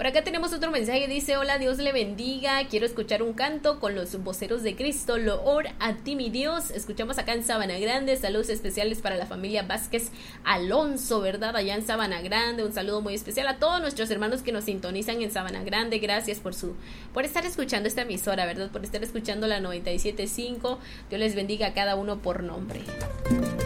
acá tenemos otro mensaje, dice: hola, Dios le bendiga, quiero escuchar un canto con los voceros de Cristo, loor a ti mi Dios. Escuchamos acá en Sabana Grande, saludos especiales para la familia Vázquez Alonso, ¿verdad? Allá en Sabana Grande, un saludo muy especial a todos nuestros hermanos que nos sintonizan en Sabana Grande. Gracias por estar escuchando esta emisora, ¿verdad? Por estar escuchando la 97.5. Dios les bendiga a cada uno por nombre.